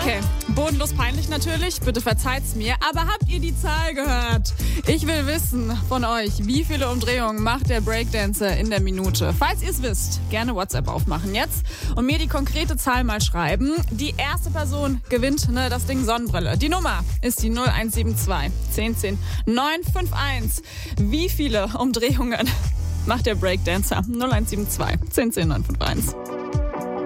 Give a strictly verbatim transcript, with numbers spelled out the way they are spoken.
Okay, bodenlos peinlich natürlich, bitte verzeiht's mir, aber habt ihr die Zahl gehört? Ich will wissen von euch, wie viele Umdrehungen macht der Breakdancer in der Minute? Falls ihr es wisst, gerne WhatsApp aufmachen jetzt und mir die konkrete Zahl mal schreiben. Die erste Person gewinnt ne, das Ding Sonnenbrille. Die Nummer ist die null eins sieben zwei zehn zehn neun fünf eins. Wie viele Umdrehungen macht der Breakdancer? null eins sieben zwei zehn zehn neun fünf eins.